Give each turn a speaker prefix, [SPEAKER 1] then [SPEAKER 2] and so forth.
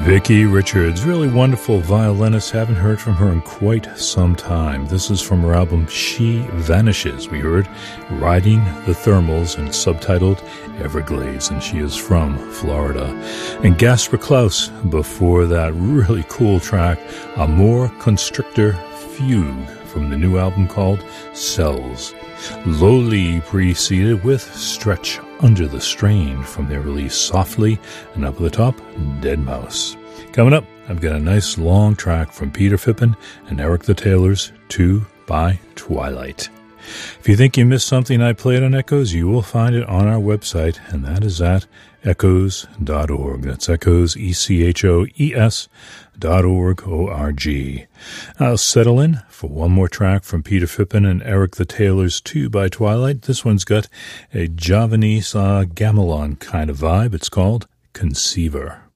[SPEAKER 1] Vicki Richards, really wonderful violinist. Haven't heard from her in quite some time. This is from her album She Vanishes. We heard Riding the Thermals and subtitled Everglades, and she is from Florida. And Gasper Klaus, before that, really cool track, Amor Constrictor Fugue, from the new album called Cells. Lowly preceded with Stretch Under the Strain from their release Softly, and up at the top, Deadmau5. Coming up, I've got a nice long track from Peter Fippen and Eric the Taylors, 2 by Twilight. If you think you missed something I played on Echoes, you will find it on our website, and that is at echoes.org. That's Echoes, ECHOES.org, O-R-G. I'll settle in for one more track from Peter Fippen and Eric the Taylors, 2 by Twilight. This one's got a Javanese gamelan kind of vibe. It's called Conceiver.